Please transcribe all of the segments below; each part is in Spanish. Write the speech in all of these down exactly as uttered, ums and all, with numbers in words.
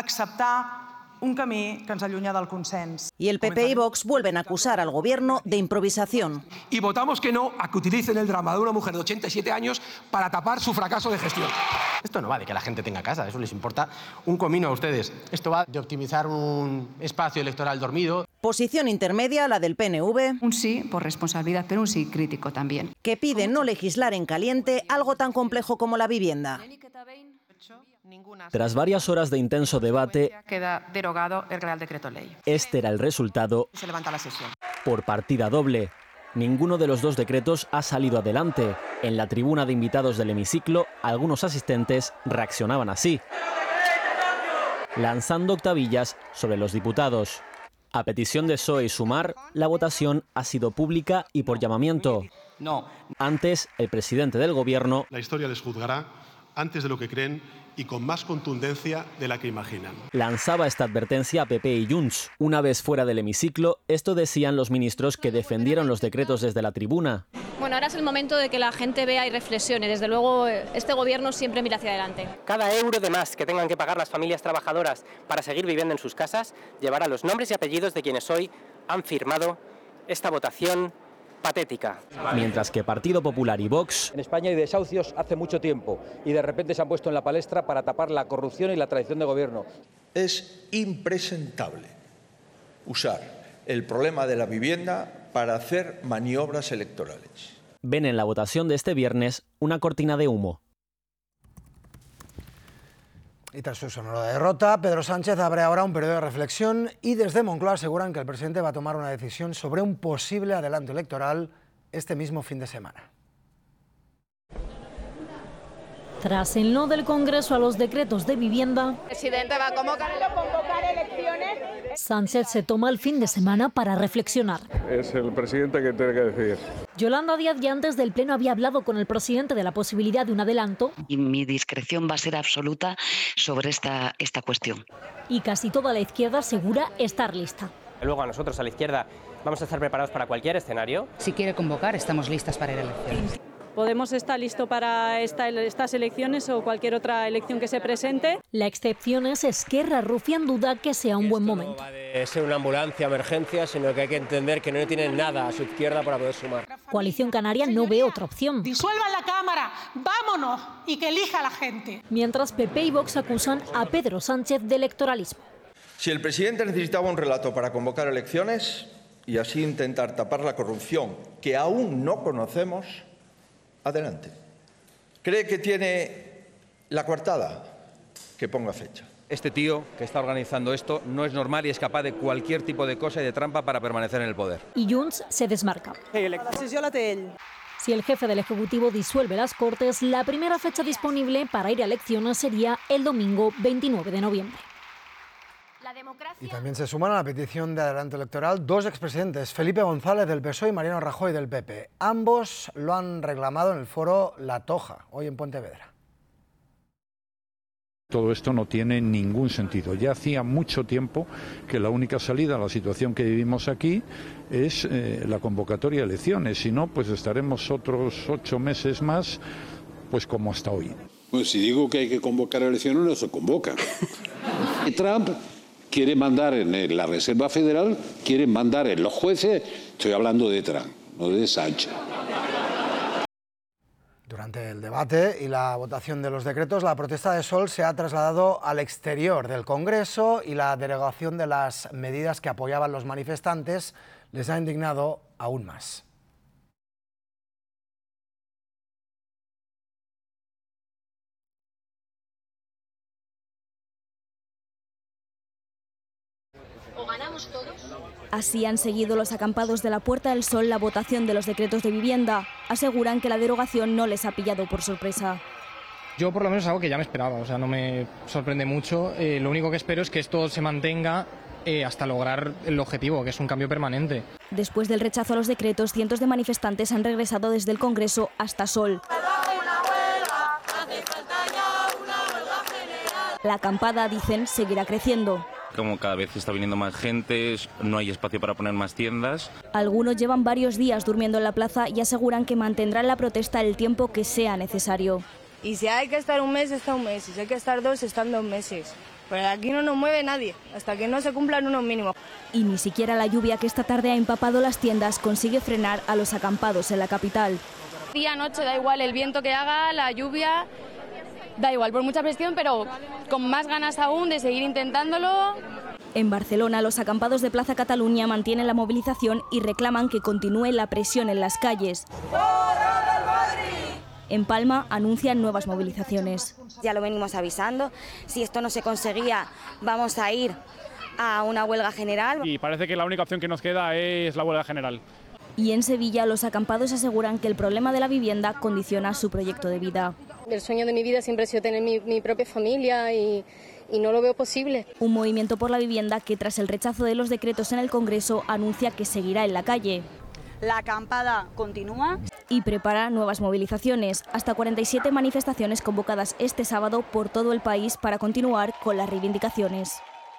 acceptar un camí que ens allunya del consens. Y el P P y Vox vuelven a acusar al gobierno de improvisación. Y votamos que no a que utilicen el drama de una mujer de ochenta y siete años para tapar su fracaso de gestión. Esto no va de que la gente tenga casa, eso les importa un comino a ustedes. Esto va de optimizar un espacio electoral dormido. Posición intermedia, la del P N V. Un sí por responsabilidad, pero un sí crítico también. Que pide no legislar en caliente algo tan complejo como la vivienda. Tras varias horas de intenso debate, Queda derogado el Real Decreto Ley. este era el resultado. Se levanta la sesión. Por partida doble. Ninguno de los dos decretos ha salido adelante. En la tribuna de invitados del hemiciclo, algunos asistentes reaccionaban así, lanzando octavillas sobre los diputados. A petición de P S O E y Sumar, la votación ha sido pública y por llamamiento. No. Antes, el presidente del gobierno La historia les juzgará antes de lo que creen y con más contundencia de la que imaginan. lanzaba esta advertencia a P P y Junts. Una vez fuera del hemiciclo, esto decían los ministros que defendieron los decretos desde la tribuna. Bueno, ahora es el momento de que la gente vea y reflexione. Desde luego, este gobierno siempre mira hacia adelante. Cada euro de más que tengan que pagar las familias trabajadoras para seguir viviendo en sus casas llevará los nombres y apellidos de quienes hoy han firmado esta votación patética. Mientras que Partido Popular y Vox... En España hay desahucios hace mucho tiempo y de repente se han puesto en la palestra para tapar la corrupción y la traición de gobierno. Es impresentable usar el problema de la vivienda para hacer maniobras electorales. ven en la votación de este viernes una cortina de humo. Y tras su sonora derrota, Pedro Sánchez abre ahora un periodo de reflexión y desde Moncloa aseguran que el presidente va a tomar una decisión sobre un posible adelanto electoral este mismo fin de semana. Tras el no del Congreso a los decretos de vivienda, el presidente va a convocar, convocar elecciones. Sánchez se toma el fin de semana para reflexionar. Es el presidente que tiene que decidir. Yolanda Díaz ya antes del pleno había hablado con el presidente de la posibilidad de un adelanto. Y mi discreción va a ser absoluta sobre esta, esta cuestión. Y casi toda la izquierda asegura estar lista. Luego a nosotros, a la izquierda, vamos a estar preparados para cualquier escenario. Si quiere convocar, estamos listas para ir a elecciones. Podemos estar listos para esta, estas elecciones o cualquier otra elección que se presente. La excepción es Esquerra. Rufián duda que sea un buen momento. No va de ser una ambulancia, emergencia, sino que hay que entender que no tienen nada a su izquierda para poder sumar. Coalición Canaria no ve otra opción. Disuelvan la Cámara, vámonos y que elija la gente. Mientras P P y Vox acusan a Pedro Sánchez de electoralismo. Si el presidente necesitaba un relato para convocar elecciones y así intentar tapar la corrupción que aún no conocemos, adelante. ¿Cree que tiene la coartada? Que ponga fecha. Este tío que está organizando esto no es normal y es capaz de cualquier tipo de cosa y de trampa para permanecer en el poder. Y Junts se desmarca. La decisió la té ell. Si el jefe del Ejecutivo disuelve las Cortes, la primera fecha disponible para ir a elecciones sería el domingo veintinueve de noviembre. Y también se suman a la petición de adelanto electoral dos expresidentes, Felipe González del P S O E y Mariano Rajoy del P P. Ambos lo han reclamado en el foro La Toja, hoy en Pontevedra. Todo esto no tiene ningún sentido. Ya hacía mucho tiempo que la única salida a la situación que vivimos aquí es eh, la convocatoria de elecciones. Si no, pues estaremos otros ocho meses más, pues como hasta hoy. Bueno, si digo que hay que convocar elecciones, no se convocan. Y Trump quiere mandar en la Reserva Federal, quiere mandar en los jueces, estoy hablando de Trump, no de Sánchez. Durante el debate y la votación de los decretos, la protesta de Sol se ha trasladado al exterior del Congreso y la derogación de las medidas que apoyaban los manifestantes les ha indignado aún más. Así han seguido los acampados de la Puerta del Sol la votación de los decretos de vivienda. Aseguran que la derogación no les ha pillado por sorpresa. Yo por lo menos es algo que ya me esperaba, o sea, no me sorprende mucho. Eh, lo único que espero es que esto se mantenga eh, hasta lograr el objetivo, que es un cambio permanente. Después del rechazo a los decretos, cientos de manifestantes han regresado desde el Congreso hasta Sol. La acampada, dicen, seguirá creciendo. Como cada vez está viniendo más gente, no hay espacio para poner más tiendas. Algunos llevan varios días durmiendo en la plaza y aseguran que mantendrán la protesta el tiempo que sea necesario. Y si hay que estar un mes, está un mes. Y si hay que estar dos, están dos meses. Pero aquí no nos mueve nadie, hasta que no se cumplan unos mínimos. Y ni siquiera la lluvia que esta tarde ha empapado las tiendas consigue frenar a los acampados en la capital. Día, noche, da igual, el viento que haga, la lluvia, da igual, por mucha presión, pero con más ganas aún de seguir intentándolo. En Barcelona, los acampados de Plaza Cataluña mantienen la movilización y reclaman que continúe la presión en las calles. En Palma anuncian nuevas movilizaciones. Ya lo venimos avisando, si esto no se conseguía vamos a ir a una huelga general. Y parece que la única opción que nos queda es la huelga general. Y en Sevilla los acampados aseguran que el problema de la vivienda condiciona su proyecto de vida. El sueño de mi vida siempre ha sido tener mi, mi propia familia y, y no lo veo posible. Un movimiento por la vivienda que tras el rechazo de los decretos en el Congreso anuncia que seguirá en la calle. La acampada continúa. Y prepara nuevas movilizaciones, hasta cuarenta y siete manifestaciones convocadas este sábado por todo el país para continuar con las reivindicaciones.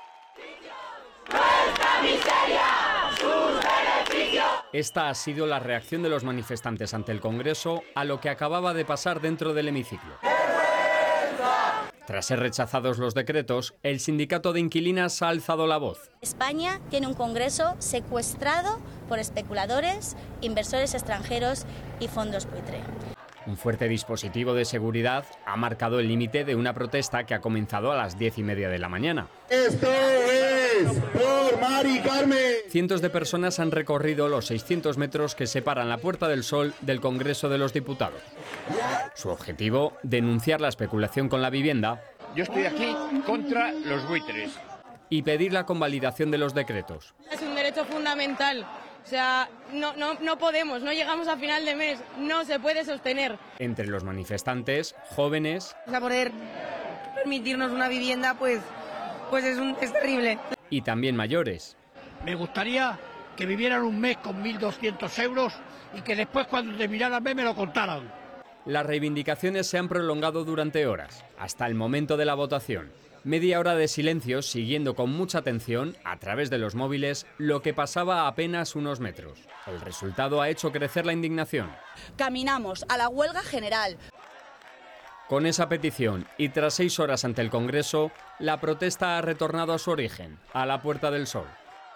¡Nuestra miseria! ¡Sus beneficios! Esta ha sido la reacción de los manifestantes ante el Congreso a lo que acababa de pasar dentro del hemiciclo. Tras ser rechazados los decretos, el sindicato de inquilinas ha alzado la voz. España tiene un Congreso secuestrado por especuladores, inversores extranjeros y fondos buitre. Un fuerte dispositivo de seguridad ha marcado el límite de una protesta que ha comenzado a las diez y media de la mañana. ¡Esto es por Mari Carmen! Cientos de personas han recorrido los seiscientos metros que separan la Puerta del Sol del Congreso de los Diputados. Su objetivo, denunciar la especulación con la vivienda. Yo estoy aquí contra los buitres. Y pedir la convalidación de los decretos. Es un derecho fundamental. O sea, no, no, no podemos, no llegamos a final de mes, no se puede sostener. Entre los manifestantes, jóvenes... O sea, poder permitirnos una vivienda, pues, pues es, un, es terrible. Y también mayores. Me gustaría que vivieran un mes con mil doscientos euros y que después cuando terminaran el mes me lo contaran. Las reivindicaciones se han prolongado durante horas, hasta el momento de la votación. Media hora de silencio siguiendo con mucha atención, a través de los móviles, lo que pasaba a apenas unos metros. El resultado ha hecho crecer la indignación. Caminamos a la huelga general. Con esa petición y tras seis horas ante el Congreso, la protesta ha retornado a su origen, a la Puerta del Sol.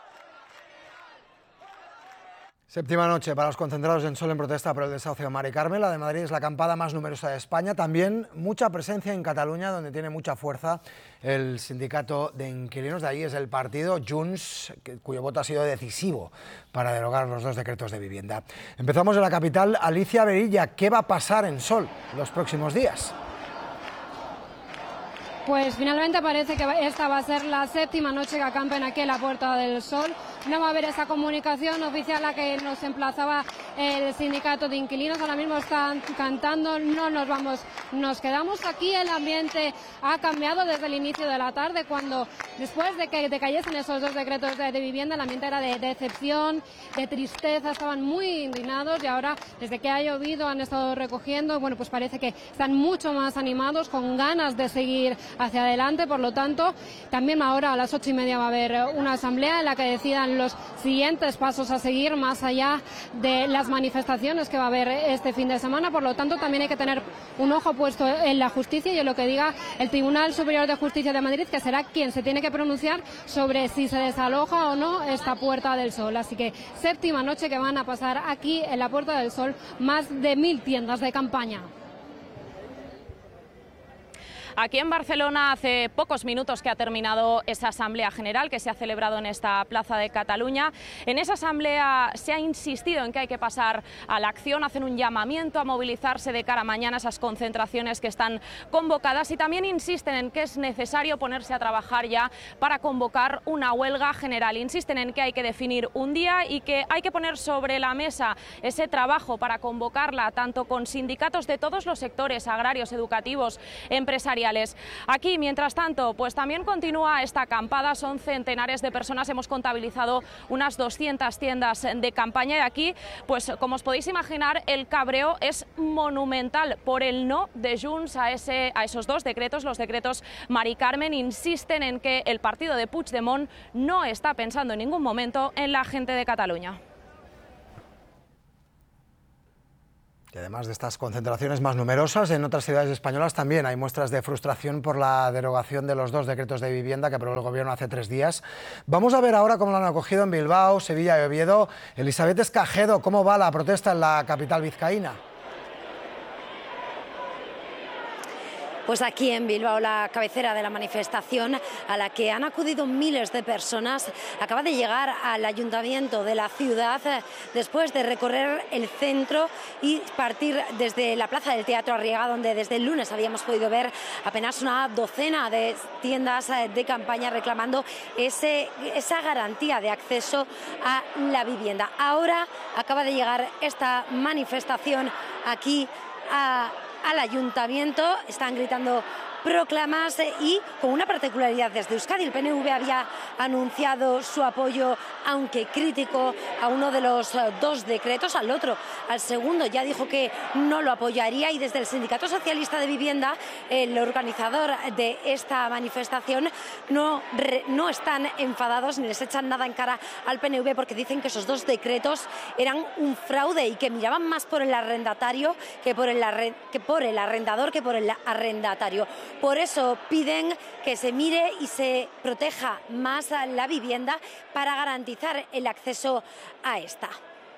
Séptima noche para los concentrados en Sol en protesta por el desahucio de Mari Carmen. La de Madrid es la acampada más numerosa de España. También mucha presencia en Cataluña, donde tiene mucha fuerza el sindicato de inquilinos. De ahí es el partido Junts, cuyo voto ha sido decisivo para derogar los dos decretos de vivienda. Empezamos en la capital. Alicia Berilla, ¿qué va a pasar en Sol los próximos días? Pues finalmente parece que esta va a ser la séptima noche que acampen aquí en la Puerta del Sol. No va a haber esa comunicación oficial a la que nos emplazaba el sindicato de inquilinos. Ahora mismo están cantando, no nos vamos, nos quedamos aquí. El ambiente ha cambiado desde el inicio de la tarde, cuando después de que decayesen esos dos decretos de, de vivienda, el ambiente era de decepción, de tristeza, estaban muy indignados, y ahora, desde que ha llovido, han estado recogiendo. Bueno, pues parece que están mucho más animados, con ganas de seguir hacia adelante. Por lo tanto, también ahora a las ocho y media va a haber una asamblea en la que decidan los siguientes pasos a seguir, más allá de las manifestaciones que va a haber este fin de semana. Por lo tanto, también hay que tener un ojo puesto en la justicia y en lo que diga el Tribunal Superior de Justicia de Madrid, que será quien se tiene que pronunciar sobre si se desaloja o no esta Puerta del Sol. Así que séptima noche que van a pasar aquí en la Puerta del Sol más de mil tiendas de campaña. Aquí en Barcelona hace pocos minutos que ha terminado esa Asamblea General que se ha celebrado en esta Plaza de Cataluña. En esa asamblea se ha insistido en que hay que pasar a la acción, hacen un llamamiento a movilizarse de cara a mañana, esas concentraciones que están convocadas, y también insisten en que es necesario ponerse a trabajar ya para convocar una huelga general. Insisten en que hay que definir un día y que hay que poner sobre la mesa ese trabajo para convocarla, tanto con sindicatos de todos los sectores, agrarios, educativos, empresariales. Aquí, mientras tanto, pues también continúa esta acampada, son centenares de personas, hemos contabilizado unas doscientas tiendas de campaña, y aquí, pues como os podéis imaginar, el cabreo es monumental por el no de Junts a, ese, a esos dos decretos, los decretos Mari Carmen. Insisten en que el partido de Puigdemont no está pensando en ningún momento en la gente de Cataluña. Y además de estas concentraciones más numerosas, en otras ciudades españolas también hay muestras de frustración por la derogación de los dos decretos de vivienda que aprobó el Gobierno hace tres días. Vamos a ver ahora cómo lo han acogido en Bilbao, Sevilla y Oviedo. Elizabeth Escajedo, ¿cómo va la protesta en la capital vizcaína? Pues aquí en Bilbao, la cabecera de la manifestación a la que han acudido miles de personas acaba de llegar al ayuntamiento de la ciudad después de recorrer el centro y partir desde la plaza del Teatro Arriaga, donde desde el lunes habíamos podido ver apenas una docena de tiendas de campaña reclamando ese, esa garantía de acceso a la vivienda. Ahora acaba de llegar esta manifestación aquí a al ayuntamiento, están gritando proclamas y con una particularidad desde Euskadi. El P N V había anunciado su apoyo, aunque crítico, a uno de los dos decretos, al otro, al segundo, ya dijo que no lo apoyaría, y desde el Sindicato Socialista de Vivienda, el organizador de esta manifestación, no, no están enfadados ni les echan nada en cara al P N V, porque dicen que esos dos decretos eran un fraude y que miraban más por el arrendatario que por el, arre, que por el arrendador que por el arrendatario. Por eso piden que se mire y se proteja más a la vivienda para garantizar el acceso a esta.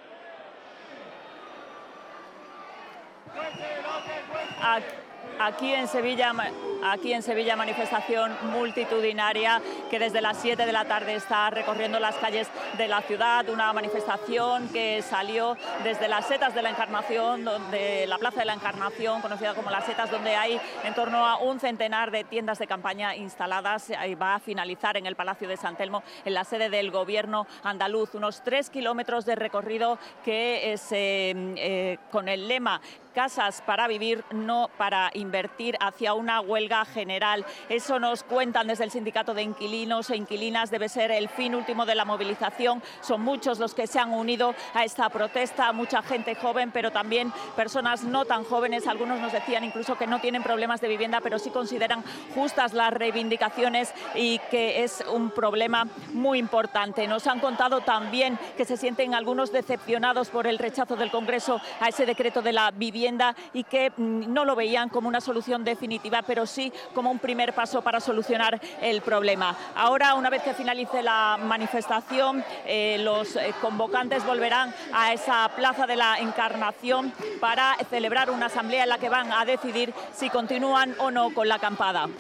Aquí en Sevilla, aquí en Sevilla, manifestación multitudinaria que desde las siete de la tarde está recorriendo las calles de la ciudad. Una manifestación que salió desde las Setas de la Encarnación, donde la Plaza de la Encarnación, conocida como las Setas, donde hay en torno a un centenar de tiendas de campaña instaladas. Ahí va a finalizar en el Palacio de San Telmo, en la sede del Gobierno andaluz. Unos tres kilómetros de recorrido que es eh, eh, con el lema "Casas para vivir, no para invertir", hacia una huelga general. Eso nos cuentan desde el Sindicato de Inquilinos e Inquilinas. Debe ser el fin último de la movilización. Son muchos los que se han unido a esta protesta, mucha gente joven, pero también personas no tan jóvenes. Algunos nos decían incluso que no tienen problemas de vivienda, pero sí consideran justas las reivindicaciones y que es un problema muy importante. Nos han contado también que se sienten algunos decepcionados por el rechazo del Congreso a ese decreto de la vivienda y que no lo veían como una solución definitiva, pero sí como un primer paso para solucionar el problema. Ahora, una vez que finalice la manifestación, eh, los eh, convocantes volverán a esa Plaza de la Encarnación para celebrar una asamblea en la que van a decidir si continúan o no con la acampada.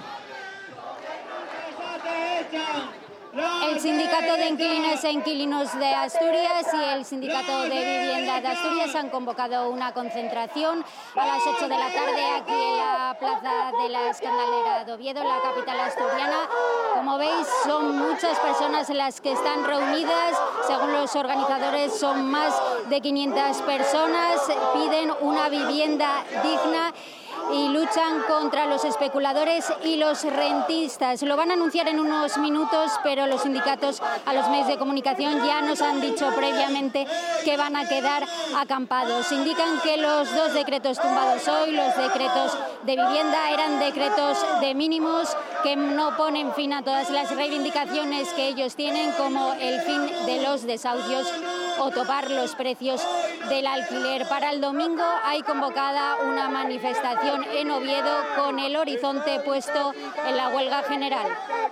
El Sindicato de Inquilinos e Inquilinos de Asturias y el Sindicato de Vivienda de Asturias han convocado una concentración a las ocho de la tarde aquí en la Plaza de la Escandalera de Oviedo, en la capital asturiana. Como veis, son muchas personas las que están reunidas. Según los organizadores, son más de quinientas personas. Piden una vivienda digna y luchan contra los especuladores y los rentistas. Lo van a anunciar en unos minutos, pero los sindicatos a los medios de comunicación ya nos han dicho previamente que van a quedar acampados. Indican que los dos decretos tumbados hoy, los decretos de vivienda, eran decretos de mínimos que no ponen fin a todas las reivindicaciones que ellos tienen, como el fin de los desahucios o topar los precios del alquiler. Para el domingo hay convocada una manifestación en Oviedo con el horizonte puesto en la huelga general.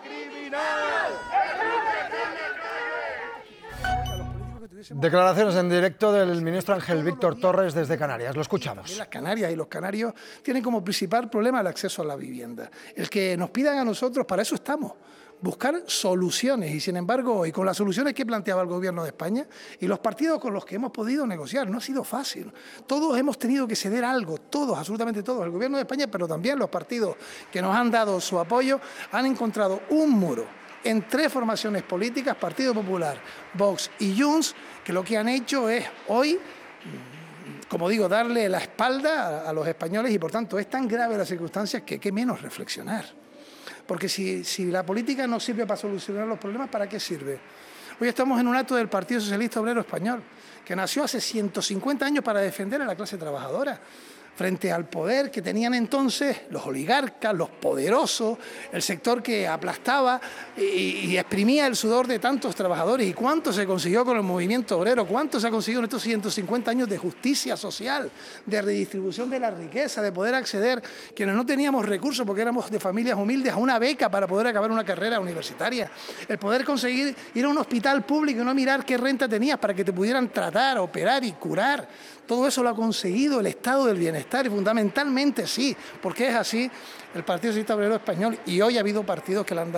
Declaraciones en directo del ministro Ángel Víctor Torres desde Canarias. Lo escuchamos. Las Canarias y los canarios tienen como principal problema el acceso a la vivienda. El que nos pidan a nosotros, para eso estamos. Buscar soluciones, y sin embargo hoy, con las soluciones que planteaba el Gobierno de España y los partidos con los que hemos podido negociar, no ha sido fácil. Todos hemos tenido que ceder algo, todos, absolutamente todos, el Gobierno de España, pero también los partidos que nos han dado su apoyo, han encontrado un muro en tres formaciones políticas, Partido Popular, Vox y Junts, que lo que han hecho es hoy, como digo, darle la espalda a, a los españoles, y por tanto es tan grave las circunstancias que qué menos reflexionar. Porque si, si la política no sirve para solucionar los problemas, ¿para qué sirve? Hoy estamos en un acto del Partido Socialista Obrero Español, que nació hace ciento cincuenta años para defender a la clase trabajadora. frente al poder que tenían entonces los oligarcas, los poderosos, el sector que aplastaba y, y exprimía el sudor de tantos trabajadores. ¿Y cuánto se consiguió con el movimiento obrero? ¿Cuánto se ha conseguido en estos ciento cincuenta años de justicia social, de redistribución de la riqueza, de poder acceder, quienes no teníamos recursos porque éramos de familias humildes, a una beca para poder acabar una carrera universitaria? El poder conseguir ir a un hospital público y no mirar qué renta tenías para que te pudieran tratar, operar y curar. Todo eso lo ha conseguido el Estado del Bienestar y fundamentalmente sí, porque es así el Partido Socialista Obrero Español, y hoy ha habido partidos que le han dado